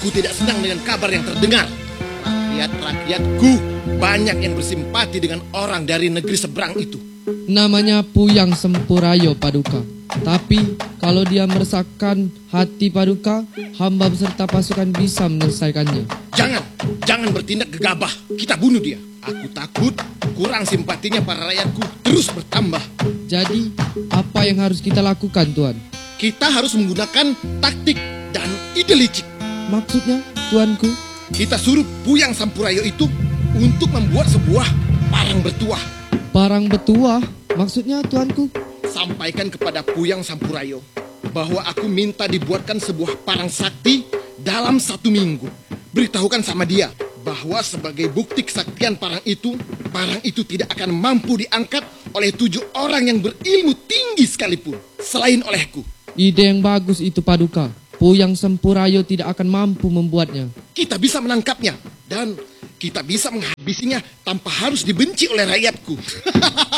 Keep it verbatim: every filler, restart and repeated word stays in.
Aku tidak senang dengan kabar yang terdengar. Rakyat-rakyatku banyak yang bersimpati dengan orang dari negeri seberang itu. Namanya Puyang Sempurayo, Paduka. Tapi kalau dia meresahkan hati Paduka, hamba beserta pasukan bisa menyelesaikannya. Jangan, jangan bertindak gegabah. Kita bunuh dia. Aku takut kurang simpatinya para rakyatku terus bertambah. Jadi, apa yang harus kita lakukan, Tuan? Kita harus menggunakan taktik dan ide licik. Maksudnya, Tuanku? Kita suruh Puyang Sampurayo itu untuk membuat sebuah parang bertuah. Parang bertuah? Maksudnya, Tuanku? Sampaikan kepada Puyang Sampurayo bahwa aku minta dibuatkan sebuah parang sakti dalam satu minggu. Beritahukan sama dia bahwa sebagai bukti kesaktian parang itu, parang itu tidak akan mampu diangkat oleh tujuh orang yang berilmu tinggi sekalipun, selain olehku. Ide yang bagus itu, Paduka. Puyang Sempurayo tidak akan mampu membuatnya. Kita bisa menangkapnya dan kita bisa menghabisinya tanpa harus dibenci oleh rakyatku.